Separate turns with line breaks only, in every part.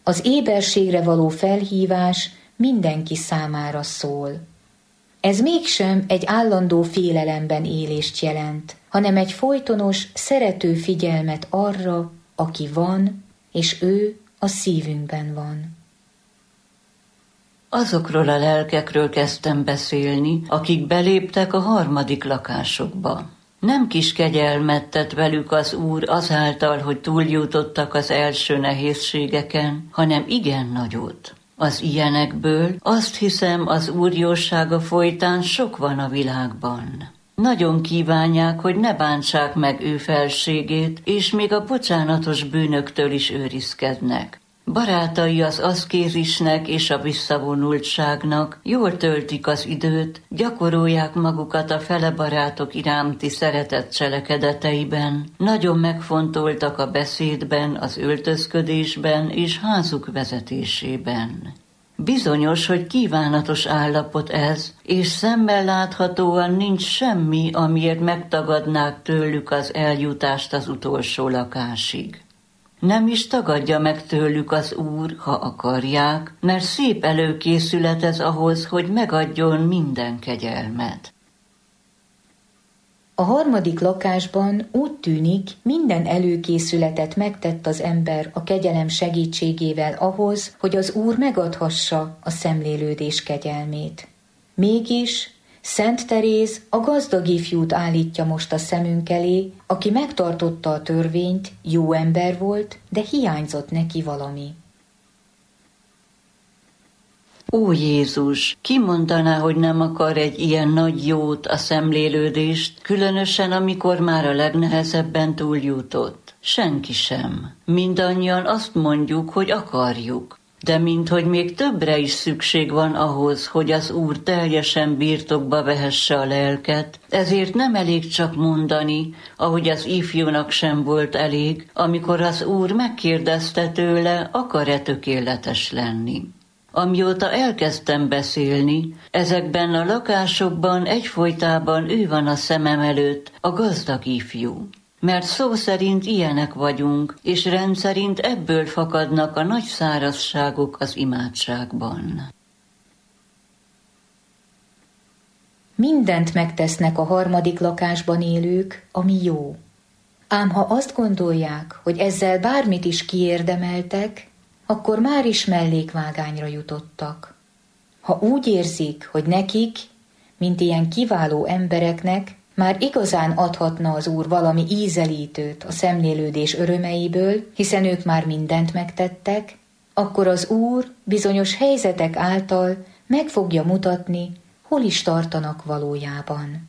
Az éberségre való felhívás mindenki számára szól. Ez mégsem egy állandó félelemben élést jelent, hanem egy folytonos, szerető figyelmet arra, aki van, és ő a szívünkben van.
Azokról a lelkekről kezdtem beszélni, akik beléptek a harmadik lakásokba. Nem kis kegyelmet tett velük az Úr azáltal, hogy túljutottak az első nehézségeken, hanem igen nagyot. Az ilyenekből azt hiszem, az Úr jósága folytán sok van a világban. Nagyon kívánják, hogy ne bántsák meg ő felségét, és még a bocsánatos bűnöktől is őrizkednek. Barátai az aszkézisnek és a visszavonultságnak, jól töltik az időt, gyakorolják magukat a felebarátok iránti szeretet cselekedeteiben, nagyon megfontoltak a beszédben, az öltözködésben és házuk vezetésében. Bizonyos, hogy kívánatos állapot ez, és szemmel láthatóan nincs semmi, amiért megtagadnák tőlük az eljutást az utolsó lakásig. Nem is tagadja meg tőlük az Úr, ha akarják, mert szép előkészület ez ahhoz, hogy megadjon minden kegyelmet.
A harmadik lakásban úgy tűnik, minden előkészületet megtett az ember a kegyelem segítségével ahhoz, hogy az Úr megadhassa a szemlélődés kegyelmét. Mégis Szent Teréz a gazdag ifjút állítja most a szemünk elé, aki megtartotta a törvényt, jó ember volt, de hiányzott neki valami.
Ó Jézus, ki mondaná, hogy nem akar egy ilyen nagy jót, a szemlélődést, különösen amikor már a legnehezebben túljutott? Senki sem. Mindannyian azt mondjuk, hogy akarjuk. De minthogy még többre is szükség van ahhoz, hogy az Úr teljesen birtokba vehesse a lelket, ezért nem elég csak mondani, ahogy az ifjúnak sem volt elég, amikor az Úr megkérdezte tőle, akar-e tökéletes lenni. Amióta elkezdtem beszélni, ezekben a lakásokban egyfolytában ő van a szemem előtt, a gazdag ifjú. Mert szó szerint ilyenek vagyunk, és rendszerint ebből fakadnak a nagy szárazságok az imádságban.
Mindent megtesznek a harmadik lakásban élők, ami jó. Ám ha azt gondolják, hogy ezzel bármit is kiérdemeltek, akkor már is mellékvágányra jutottak. Ha úgy érzik, hogy nekik, mint ilyen kiváló embereknek, már igazán adhatna az Úr valami ízelítőt a szemlélődés örömeiből, hiszen ők már mindent megtettek, akkor az Úr bizonyos helyzetek által meg fogja mutatni, hol is tartanak valójában.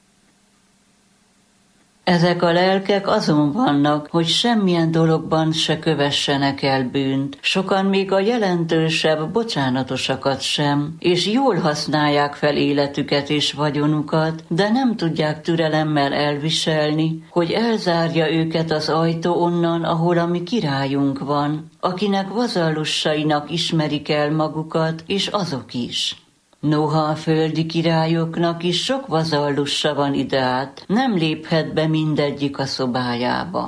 Ezek a lelkek azon vannak, hogy semmilyen dologban se kövessenek el bűnt, sokan még a jelentősebb bocsánatosakat sem, és jól használják fel életüket és vagyonukat, de nem tudják türelemmel elviselni, hogy elzárja őket az ajtó onnan, ahol a mi királyunk van, akinek vazallussainak ismerik el magukat, és azok is. Noha a földi királyoknak is sok vazallussa van ideát, nem léphet be mindegyik a szobájába.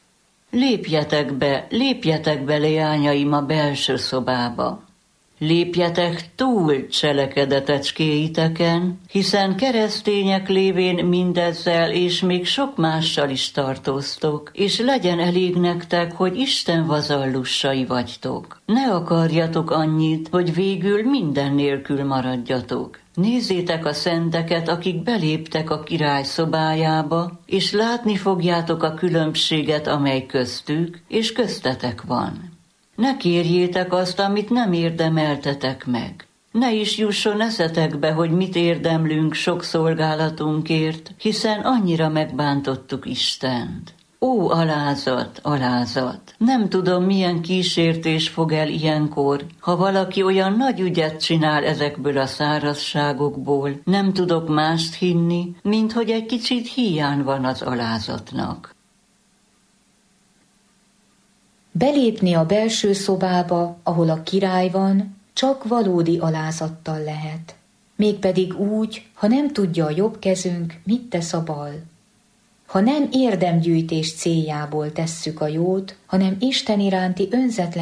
Lépjetek be, leányaim, a belső szobába. Lépjetek túl cselekedetecskéiteken, hiszen keresztények lévén mindezzel és még sok mással is tartóztok, és legyen elég nektek, hogy Isten vazallussai vagytok. Ne akarjatok annyit, hogy végül minden nélkül maradjatok. Nézzétek a szenteket, akik beléptek a király szobájába, és látni fogjátok a különbséget, amely köztük és köztetek van. Ne kérjétek azt, amit nem érdemeltetek meg. Ne is jusson eszetekbe, hogy mit érdemlünk sok szolgálatunkért, hiszen annyira megbántottuk Istent. Ó, alázat, alázat! Nem tudom, milyen kísértés fog el ilyenkor, ha valaki olyan nagy ügyet csinál ezekből a szárazságokból. Nem tudok mást hinni, mint hogy egy kicsit hiány van az alázatnak.
Belépni a belső szobába, ahol a király van, csak valódi alázattal lehet. Mégpedig úgy, ha nem tudja a jobb kezünk, mit tesz a bal. Ha nem érdemgyűjtés céljából tesszük a jót, hanem Isten iránti önzetlen